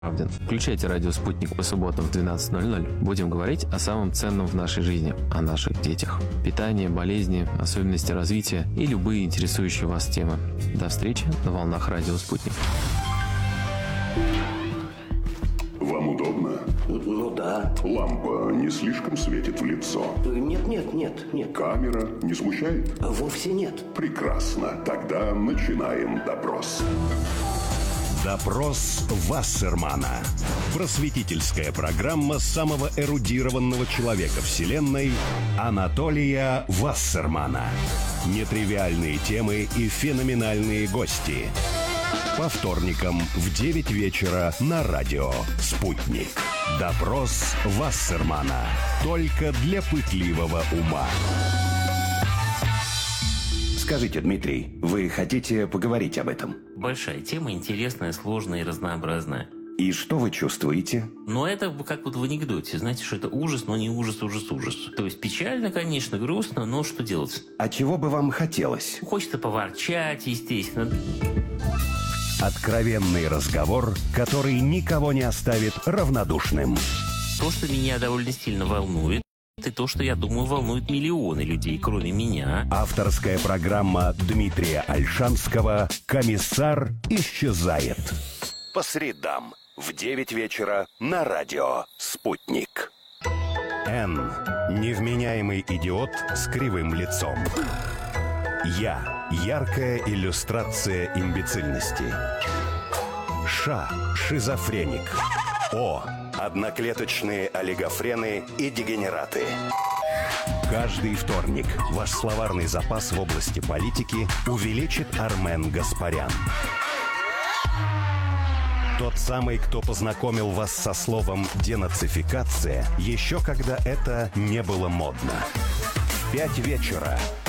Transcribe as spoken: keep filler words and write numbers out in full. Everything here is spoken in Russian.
Включайте радио «Спутник» по субботам в двенадцать ноль ноль. Будем говорить о самом ценном в нашей жизни, о наших детях. Питание, болезни, особенности развития и любые интересующие вас темы. До встречи на волнах радио «Спутник». Вам удобно? Ну да. Лампа не слишком светит в лицо? Нет, нет, нет, нет. Камера не смущает? Вовсе нет. Прекрасно. Тогда начинаем допрос. Допрос Вассермана. Просветительская программа самого эрудированного человека Вселенной Анатолия Вассермана. Нетривиальные темы и феноменальные гости. По вторникам в девять вечера на радио «Спутник». Допрос Вассермана. Только для пытливого ума. Скажите, Дмитрий, вы хотите поговорить об этом? Большая тема, интересная, сложная и разнообразная. И что вы чувствуете? Но это как вот в анекдоте. Знаете, что это ужас, но не ужас, ужас, ужас. То есть печально, конечно, грустно, но что делать? А чего бы вам хотелось? Хочется поворчать, естественно. Откровенный разговор, который никого не оставит равнодушным. То, что меня довольно сильно волнует, это то, что, я думаю, волнует миллионы людей, кроме меня. Авторская программа Дмитрия Ольшанского «Комиссар исчезает». По средам в девять вечера на радио «Спутник». Н. Невменяемый идиот с кривым лицом. Я. Яркая иллюстрация имбецильности. Ш. Шизофреник. О. Одноклеточные олигофрены и дегенераты. Каждый вторник ваш словарный запас в области политики увеличит Армен Гаспарян. Тот самый, кто познакомил вас со словом «денацификация» еще когда это не было модно. В пять вечера